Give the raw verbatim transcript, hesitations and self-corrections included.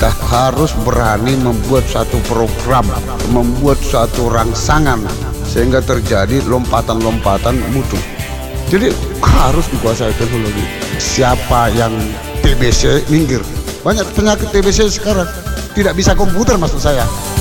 kita harus berani membuat satu program, membuat suatu rangsangan sehingga terjadi lompatan-lompatan mutu. Jadi harus dikuasai teknologi. Siapa yang T B C minggir. Banyak penyakit T B C sekarang tidak bisa komputer maksud saya.